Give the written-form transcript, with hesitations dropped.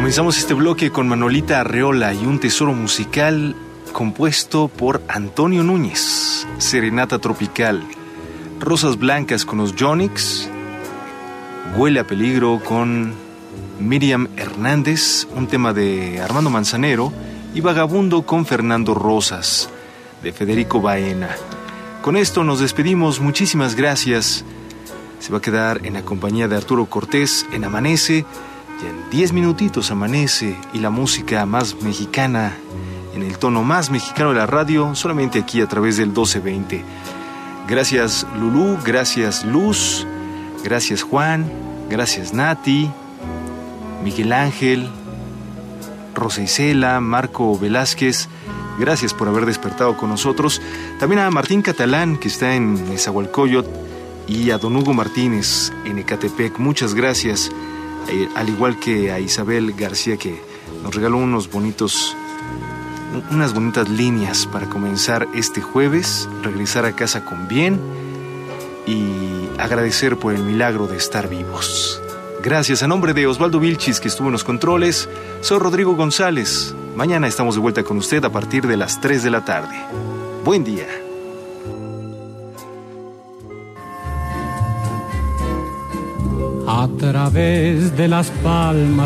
Comenzamos este bloque con Manolita Arreola y un tesoro musical compuesto por Antonio Núñez, Serenata Tropical, Rosas Blancas con los Yonix, Huele a Peligro con Miriam Hernández, un tema de Armando Manzanero, y Vagabundo con Fernando Rosas, de Federico Baena. Con esto nos despedimos, muchísimas gracias. Se va a quedar en la compañía de Arturo Cortés en Amanece. Ya en 10 minutitos amanece y la música más mexicana, en el tono más mexicano de la radio, solamente aquí a través del 1220. Gracias Lulú, gracias Luz, gracias Juan, gracias Nati, Miguel Ángel, Rosa Isela, Marco Velázquez. Gracias por haber despertado con nosotros. También a Martín Catalán, que está en Nezahualcóyotl, y a don Hugo Martínez en Ecatepec. Muchas gracias. Al igual que a Isabel García, que nos regaló unas bonitas líneas para comenzar este jueves, regresar a casa con bien y agradecer por el milagro de estar vivos. Gracias. A nombre de Osvaldo Vilchis, que estuvo en los controles, soy Rodrigo González. Mañana estamos de vuelta con usted a partir de las 3 de la tarde. Buen día. A través de las palmas